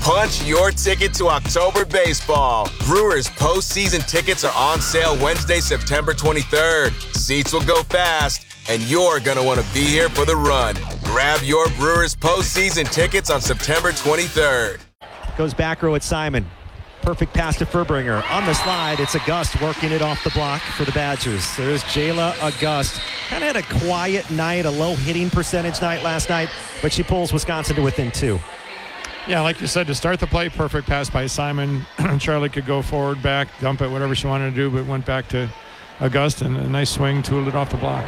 Punch your ticket to October baseball. Brewers postseason tickets are on sale Wednesday, September 23rd. Seats will go fast, and you're going to want to be here for the run. Grab your Brewers postseason tickets on September 23rd. Goes back row at Simon. Perfect pass to Furbringer. On the slide, it's August working it off the block for the Badgers. There's Jayla August. Kind of had a quiet night, a low hitting percentage night last night, but she pulls Wisconsin to within 2. Yeah, like you said, to start the play, perfect pass by Simon. Charlie could go forward, back, dump it, whatever she wanted to do, but went back to August, and a nice swing, tooled it off the block.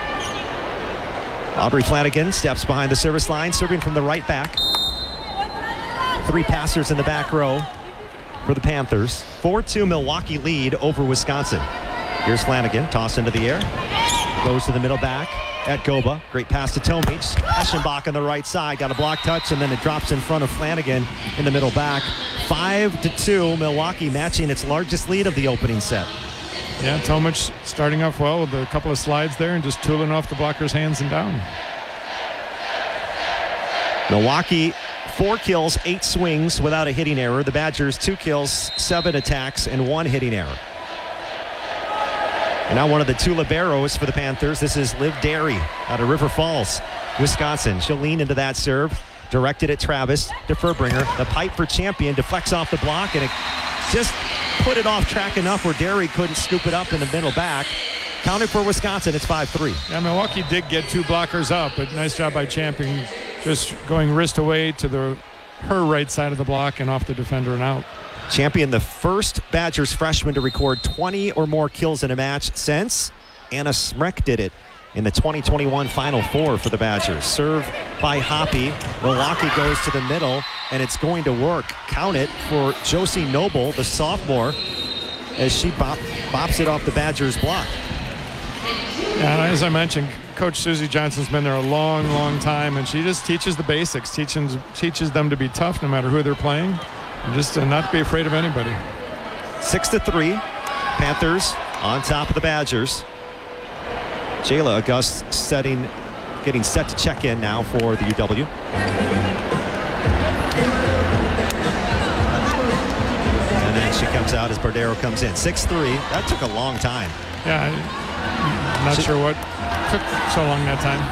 Aubrey Flanagan steps behind the service line, serving from the right back. 3 passers in the back row for the Panthers. 4-2 Milwaukee lead over Wisconsin. Here's Flanagan, toss into the air. Goes to the middle back at Goba. Great pass to Tomic. Eschenbach on the right side. Got a block touch, and then it drops in front of Flanagan in the middle back. 5-2, Milwaukee matching its largest lead of the opening set. Yeah, Tomic starting off well with a couple of slides there and just tooling off the blocker's hands and down. Milwaukee, 4 kills, 8 swings without a hitting error. The Badgers, 2 kills, 7 attacks, and 1 hitting error. And now one of the 2 liberos for the Panthers. This is Liv Derry out of River Falls, Wisconsin. She'll lean into that serve. Directed at Travis to Furbringer. The pipe for Champion deflects off the block, and it just put it off track enough where Derry couldn't scoop it up in the middle back. Counted for Wisconsin, it's 5-3. Yeah, Milwaukee did get 2 blockers up, but nice job by Champion, just going wrist away to her right side of the block and off the defender and out. Champion, the first Badgers freshman to record 20 or more kills in a match since Anna Smrek did it in the 2021 Final Four for the Badgers. Serve by Hoppy. Milwaukee goes to the middle, and it's going to work. Count it for Josie Noble, the sophomore, as she bops it off the Badgers block. Yeah, as I mentioned, Coach Susie Johnson's been there a long, long time, and she just teaches the basics, teaches them to be tough no matter who they're playing, and just not to be afraid of anybody. 6-3, Panthers on top of the Badgers. Jayla August getting set to check in now for the UW. And then she comes out as Bardero comes in. 6-3, that took a long time. Yeah, I'm not sure what took so long that time.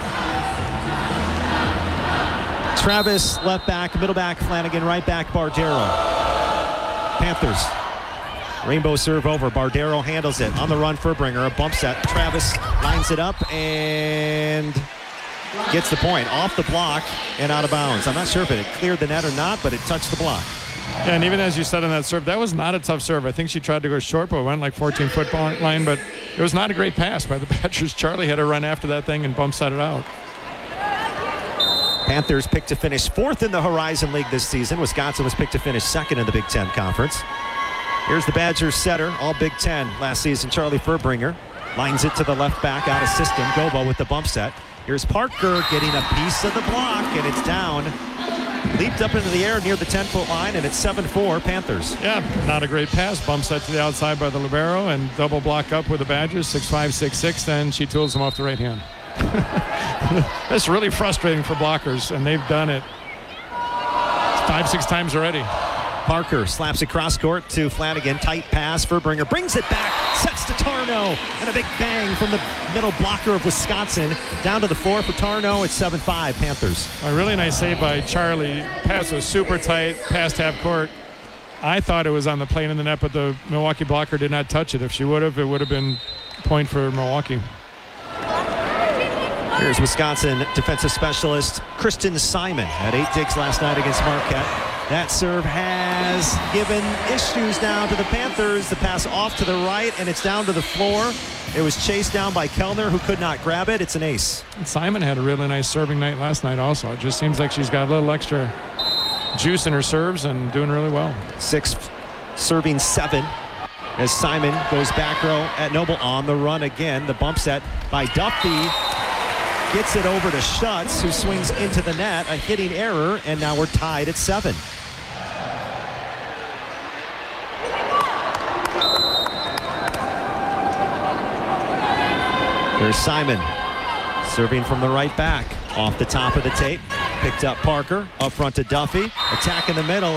Travis, left back, middle back, Flanagan, right back, Bardero. Panthers. Rainbow serve over. Bardero handles it. On the run, Furbringer. A bump set. Travis lines it up and gets the point. Off the block and out of bounds. I'm not sure if it had cleared the net or not, but it touched the block. Yeah, and even as you said on that serve, that was not a tough serve. I think she tried to go short, but went like 14-foot line, but it was not a great pass by the Badgers. Charlie had to run after that thing and bump set it out. Panthers picked to finish 4th in the Horizon League this season. Wisconsin was picked to finish 2nd in the Big Ten Conference. Here's the Badgers setter, all Big Ten last season, Charlie Furbringer. Lines it to the left back, out of system. Goba with the bump set. Here's Parker getting a piece of the block, and it's down. Leaped up into the air near the 10-foot line, and it's 7-4 Panthers. Yeah, not a great pass. Bump set to the outside by the libero, and double block up with the Badgers, 6'5", 6'6", then she tools them off the right hand. That's really frustrating for blockers, and they've done it 5-6 times already. Parker slaps it cross court to Flanagan. Tight pass. Furbringer brings it back. Sets to Tarnow. And a big bang from the middle blocker of Wisconsin. Down to the floor for Tarnow. It's 7-5 Panthers. A really nice save by Charlie. Pass was super tight. Past half court. I thought it was on the plane in the net, but the Milwaukee blocker did not touch it. If she would have, it would have been a point for Milwaukee. Here's Wisconsin defensive specialist Kristen Simon. Had 8 digs last night against Marquette. That serve has given issues now to the Panthers. The pass off to the right, and it's down to the floor. It was chased down by Kellner, who could not grab it. It's an ace. And Simon had a really nice serving night last night also. It just seems like she's got a little extra juice in her serves and doing really well. 6 serving 7 as Simon goes back row at Noble on the run again. The bump set by Duffy. Gets it over to Schutz, who swings into the net. A hitting error, and now we're tied at 7. There's Simon serving from the right back. Off the top of the tape. Picked up Parker. Up front to Duffy. Attack in the middle.